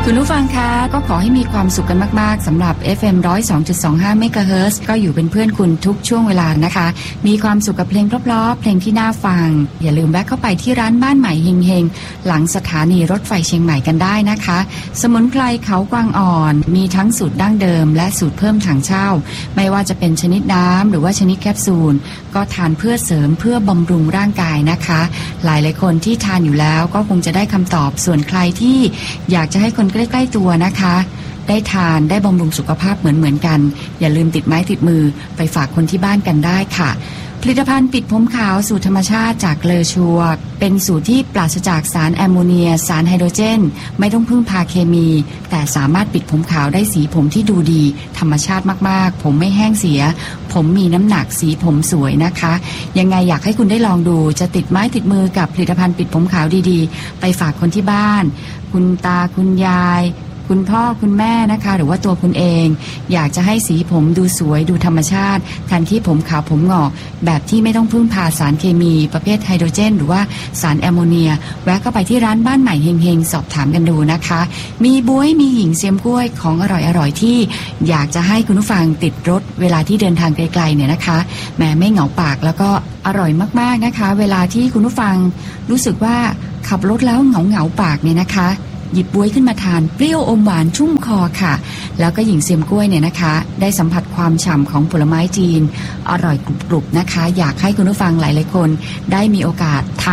คุณผู้ฟังคะก็ขอให้มีความสุขกันมากๆสำหรับ FM 102.25 เมกะเฮิรตซ์ก็อยู่เป็นเพื่อนคุณทุกช่วงเวลานะคะมีความสุขกับเพลงเพราะๆเพลงที่น่าฟังอย่าลืมแวะเข้าไปที่ร้านบ้านใหม่เฮงๆหลังสถานีรถไฟเชียงใหม่กันได้นะคะสมุนไพรเขากวางอ่อนมีทั้งสูตรดั้งเดิมและสูตรเพิ่มถังเช่าไม่ว่าจะเป็นชนิดน้ำหรือว่าชนิดแคปซูลก็ทานเพื่อเสริมเพื่อบำรุงร่างกายนะคะหลายๆคนที่ทานอยู่แล้วก็คงจะได้คำตอบส่วนใครที่อยากจะให้คนใกล้ๆตัวนะคะได้ทานได้บำรุงสุขภาพเหมือนกันอย่าลืมติดไม้ติดมือไปฝากคนที่บ้านกันได้ค่ะผลิตภัณฑ์ปิดผมขาวสูตรธรรมชาติจากเลอชัวเป็นสูตรที่ปราศจากสารแอมโมเนียสารไฮโดรเจนไม่ต้องพึ่งพาเคมีแต่สามารถปิดผมขาวได้สีผมที่ดูดีธรรมชาติมากๆผมไม่แห้งเสียผมมีน้ำหนักสีผมสวยนะคะยังไงอยากให้คุณได้ลองดูจะติดไม้ติดมือกับผลิตภัณฑ์ปิดผมขาวดีๆไปฝากคนที่บ้านคุณตาคุณยายคุณพ่อคุณแม่นะคะหรือว่าตัวคุณเองอยากจะให้สีผมดูสวยดูธรรมชาติแทนที่ผมขาวผมงอกแบบที่ไม่ต้องพึ่งพาสารเคมีประเภทไฮโดรเจนหรือว่าสารแอมโมเนียแวะเข้าไปที่ร้านบ้านใหม่เฮงๆสอบถามกันดูนะคะมีบ๊วยมีหญิงเสียมกล้วยของอร่อยๆที่อยากจะให้คุณผู้ฟังติดรถเวลาที่เดินทางไกลๆเนี่ยนะคะแม้ไม่เหงาปากแล้วก็อร่อยมากๆนะคะเวลาที่คุณผู้ฟังรู้สึกว่าขับรถแล้วเหงาปากเนี่ยนะคะหยิบบ๊วยขึ้นมาทานเปรี้ยวอมหวานชุ่มคอค่ะแล้วก็หญิงเซียมกล้วยเนี่ยนะคะได้สัมผัสความฉ่ำของผลไม้จีนอร่อยกรุบๆนะคะอยากให้คุณผู้ฟังหลายๆคนได้มีโอกาสทาน